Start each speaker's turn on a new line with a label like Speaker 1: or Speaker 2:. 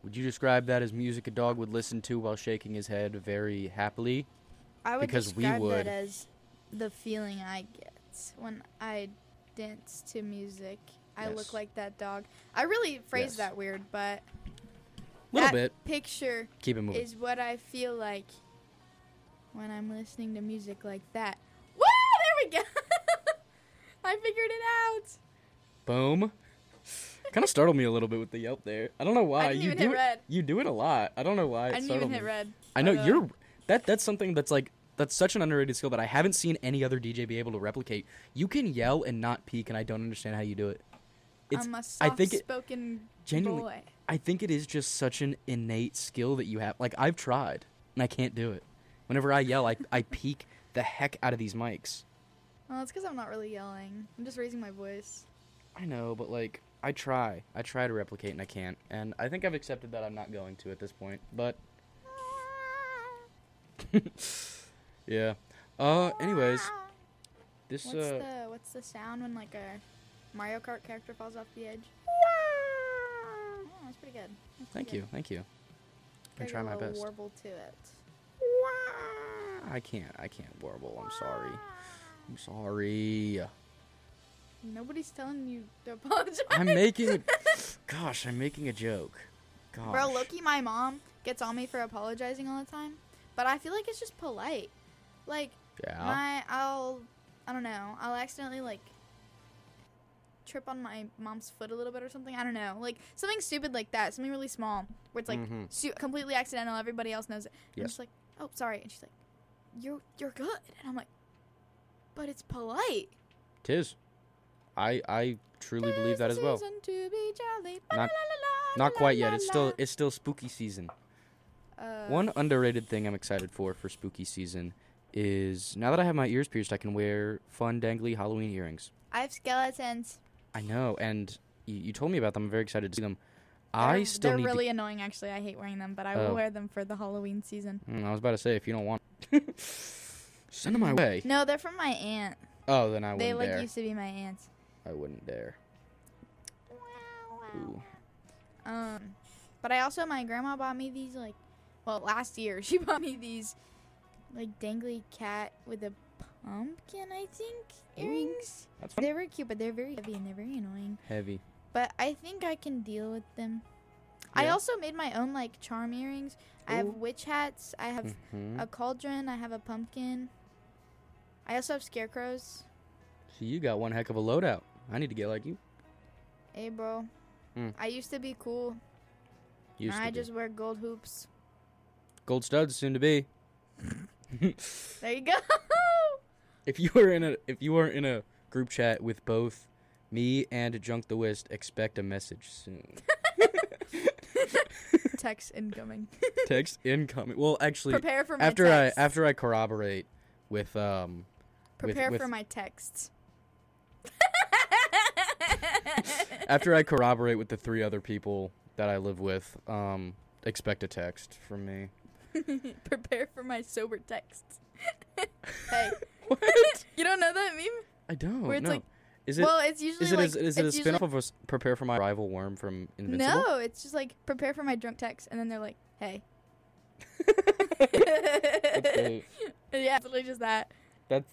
Speaker 1: Would you describe that as music a dog would listen to while shaking his head very happily?
Speaker 2: I would
Speaker 1: Because we
Speaker 2: describe
Speaker 1: would.
Speaker 2: that as the feeling I get when I dance to music. I
Speaker 1: Yes.
Speaker 2: look like that dog. I really phrased
Speaker 1: Yes.
Speaker 2: that weird, but
Speaker 1: Little
Speaker 2: that
Speaker 1: bit.
Speaker 2: picture
Speaker 1: Keep it moving.
Speaker 2: is what I feel like when I'm listening to music like that. Woo! There we go. I figured it out.
Speaker 1: Boom. Kind of startled me a little bit with the yelp there. I don't know why.
Speaker 2: I didn't
Speaker 1: you
Speaker 2: even
Speaker 1: do
Speaker 2: hit
Speaker 1: it.
Speaker 2: red.
Speaker 1: You do it a lot. I don't know why.
Speaker 2: I
Speaker 1: It
Speaker 2: didn't
Speaker 1: startled
Speaker 2: even hit
Speaker 1: me.
Speaker 2: red.
Speaker 1: I know
Speaker 2: But,
Speaker 1: you're. That's something that's such an underrated skill that I haven't seen any other DJ be able to replicate. You can yell and not peak, and I don't understand how you do it.
Speaker 2: I'm a
Speaker 1: I think it-
Speaker 2: soft-spoken
Speaker 1: genuinely-
Speaker 2: boy.
Speaker 1: I think it is just such an innate skill that you have. Like, I've tried, and I can't do it. Whenever I yell, I peak the heck out of these mics.
Speaker 2: Well, it's because I'm not really yelling. I'm just raising my voice.
Speaker 1: I know, but, like, I try. I try to replicate, and I can't. And I think I've accepted that I'm not going to at this point. But, yeah. Anyways, this,
Speaker 2: What's the sound when like a Mario Kart character falls off the edge? Oh, that's pretty good.
Speaker 1: Thank you. I
Speaker 2: Gotta
Speaker 1: try
Speaker 2: get a
Speaker 1: my
Speaker 2: little
Speaker 1: best.
Speaker 2: warble to it.
Speaker 1: I can't warble. I'm sorry.
Speaker 2: Nobody's telling you to apologize.
Speaker 1: I'm making a joke. Gosh.
Speaker 2: Bro, Loki, my mom gets on me for apologizing all the time, but I feel like it's just polite. Like,
Speaker 1: Yeah.
Speaker 2: I don't know, I'll accidentally, like, trip on my mom's foot a little bit or something. I don't know. Like, something stupid like that. Something really small where it's, like,
Speaker 1: Mhm.
Speaker 2: completely accidental. Everybody else knows it. I'm
Speaker 1: Yes.
Speaker 2: just like, oh, sorry. And she's like, you're good. And I'm like, but it's polite.
Speaker 1: Tis. I truly believe that as well.
Speaker 2: Season to be jolly.
Speaker 1: Not quite yet. It's still spooky season.
Speaker 2: Uh,
Speaker 1: One underrated thing I'm excited for spooky season is now that I have my ears pierced, I can wear fun dangly Halloween earrings.
Speaker 2: I have skeletons.
Speaker 1: I know, and you told me about them. I'm very excited to see them.
Speaker 2: They're really annoying, actually. I hate wearing them, but I will wear them for the Halloween season.
Speaker 1: I was about to say, if you don't want, send them my way.
Speaker 2: No, they're from my aunt.
Speaker 1: Oh, then I wouldn't
Speaker 2: They like
Speaker 1: dare.
Speaker 2: used to be my aunts.
Speaker 1: I wouldn't dare. Ooh.
Speaker 2: But I also, my grandma bought me these, like, well, last year she bought me these, like, dangly cat with a pumpkin, I think, earrings.
Speaker 1: That's fun.
Speaker 2: They were cute, but they're very heavy and they're very annoying.
Speaker 1: Heavy.
Speaker 2: But I think I can deal with them. I
Speaker 1: Yeah.
Speaker 2: also made my own, like, charm earrings. I have
Speaker 1: Ooh.
Speaker 2: witch hats. I have
Speaker 1: Mhm.
Speaker 2: a cauldron. I have a pumpkin. I also have scarecrows.
Speaker 1: So you got one heck of a loadout. I need to get like you.
Speaker 2: Hey, bro.
Speaker 1: Mm.
Speaker 2: I used to be cool.
Speaker 1: Used
Speaker 2: Now
Speaker 1: to
Speaker 2: I
Speaker 1: be.
Speaker 2: just wear gold hoops.
Speaker 1: Gold studs soon to be.
Speaker 2: There you go.
Speaker 1: If you are in a group chat with both me and Junk the Wist, expect a message soon.
Speaker 2: Text incoming.
Speaker 1: Text incoming. Well, actually,
Speaker 2: Prepare for my
Speaker 1: after
Speaker 2: texts.
Speaker 1: I corroborate with
Speaker 2: Prepare
Speaker 1: with-
Speaker 2: for my texts.
Speaker 1: after I corroborate with the 3 other people that I live with, expect a text from me.
Speaker 2: Prepare for my sober texts. Hey,
Speaker 1: What?
Speaker 2: you don't know that meme?
Speaker 1: I don't.
Speaker 2: Where it's
Speaker 1: no.
Speaker 2: like,
Speaker 1: Is it?
Speaker 2: well, it's usually
Speaker 1: Is it,
Speaker 2: like,
Speaker 1: is it a
Speaker 2: it's
Speaker 1: spin-off of Prepare for My Rival Worm from Invincible?
Speaker 2: No, it's just like prepare for my drunk text, and then they're like, hey.
Speaker 1: That's great.
Speaker 2: Yeah, it's literally just that.
Speaker 1: That's